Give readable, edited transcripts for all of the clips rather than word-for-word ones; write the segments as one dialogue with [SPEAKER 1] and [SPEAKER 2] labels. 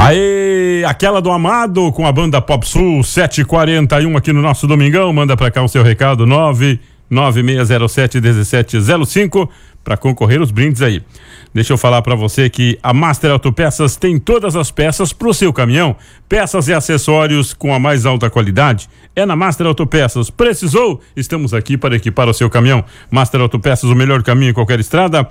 [SPEAKER 1] Aê, aquela do Amado com a banda Pop Sul, 7h41 aqui no nosso Domingão. Manda pra cá o seu recado, 99607-1705 para concorrer os brindes aí. Deixa eu falar para você que a Master Autopeças tem todas as peças pro seu caminhão, peças e acessórios com a mais alta qualidade. É na Master Autopeças. Precisou? Estamos aqui para equipar o seu caminhão. Master Autopeças, o melhor caminho em qualquer estrada.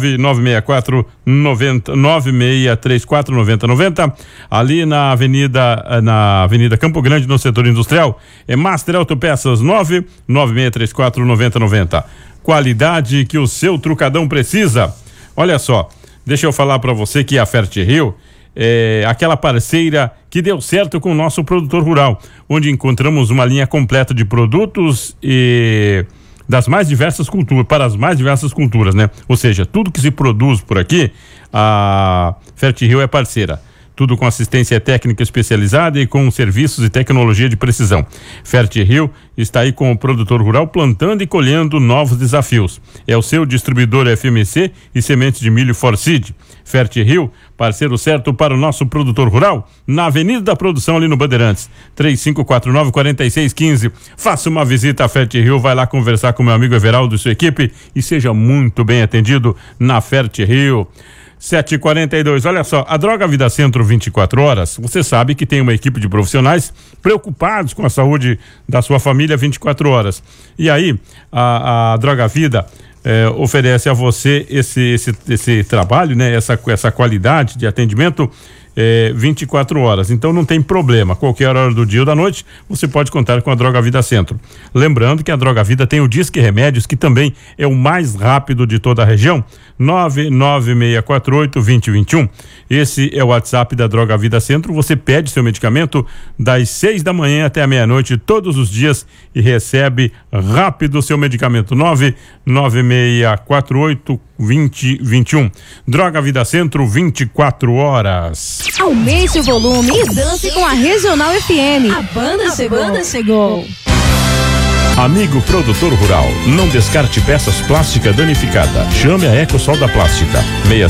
[SPEAKER 1] 9634-9090. Ali na Avenida Campo Grande, no setor industrial. É Master Autopeças, 99634-9090. Qualidade que o seu trucadão precisa. Olha só, deixa eu falar para você que a Fertirrio é aquela parceira que deu certo com o nosso produtor rural, onde encontramos uma linha completa de produtos e das mais diversas culturas, para as mais diversas culturas, né? Ou seja, tudo que se produz por aqui, a Fertirrio é parceira. Tudo com assistência técnica especializada e com serviços e tecnologia de precisão. Fertirrio está aí com o produtor rural plantando e colhendo novos desafios. É o seu distribuidor FMC e sementes de milho Forseed. Fertirrio, parceiro certo para o nosso produtor rural, na Avenida da Produção, ali no Bandeirantes, 3549-4615. Faça uma visita à Fertirrio, vai lá conversar com meu amigo Everaldo e sua equipe e seja muito bem atendido na Fertirrio. 7h42, olha só, a Droga Vida Centro 24 horas, você sabe que tem uma equipe de profissionais preocupados com a saúde da sua família 24 horas. E aí, a Droga Vida oferece a você esse trabalho, né? Essa qualidade de atendimento 24 horas, então não tem problema, qualquer hora do dia ou da noite você pode contar com a Droga Vida Centro. Lembrando que a Droga Vida tem o Disque Remédios, que também é o mais rápido de toda a região, 99648-2021. Esse é o WhatsApp da Droga Vida Centro. Você pede seu medicamento das 6 da manhã até a meia-noite todos os dias e recebe rápido o seu medicamento. 99648-2021. Droga Vida Centro, 24 horas.
[SPEAKER 2] Aumente o volume e dance com a Regional FM. A banda chegou.
[SPEAKER 1] Amigo produtor rural, não descarte peças plásticas danificadas. Chame a Ecosol da Plástica,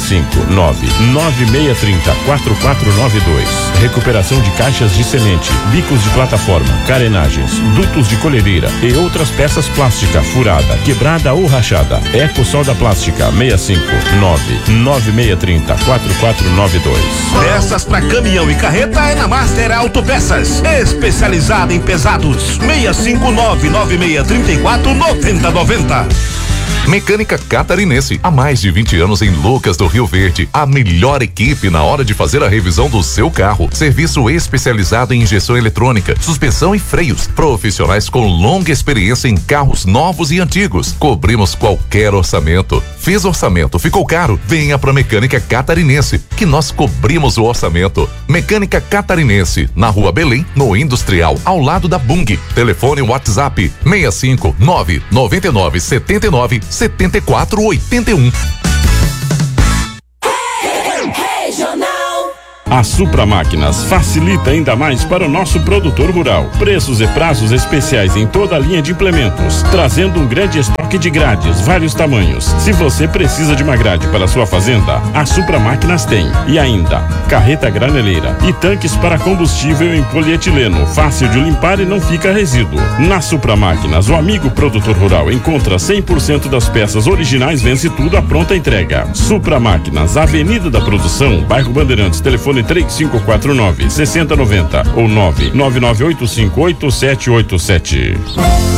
[SPEAKER 1] 659-9630-4492. Recuperação de caixas de semente, bicos de plataforma, carenagens, dutos de colhedeira e outras peças plásticas furada, quebrada ou rachada. Ecosol da Plástica, 659-9630-4492.
[SPEAKER 3] Peças para caminhão e carreta é na Master Autopeças, especializada em pesados. 659-9634-9090.
[SPEAKER 4] Mecânica Catarinense, há mais de 20 anos em Lucas do Rio Verde, a melhor equipe na hora de fazer a revisão do seu carro. Serviço especializado em injeção eletrônica, suspensão e freios. Profissionais com longa experiência em carros novos e antigos. Cobrimos qualquer orçamento. Fez orçamento, ficou caro? Venha pra Mecânica Catarinense, que nós cobrimos o orçamento. Mecânica Catarinense, na Rua Belém, no Industrial, ao lado da Bung. Telefone WhatsApp 659-9979-7481.
[SPEAKER 1] A Supra Máquinas facilita ainda mais para o nosso produtor rural. Preços e prazos especiais em toda a linha de implementos, trazendo um grande estoque de grades, vários tamanhos. Se você precisa de uma grade para sua fazenda, a Supra Máquinas tem. E ainda, carreta graneleira e tanques para combustível em polietileno, fácil de limpar e não fica resíduo. Na Supra Máquinas, o amigo produtor rural encontra 100% das peças originais, vence tudo à pronta entrega. Supra Máquinas, Avenida da Produção, bairro Bandeirantes, telefone 3549-6090 ou 99985-8787.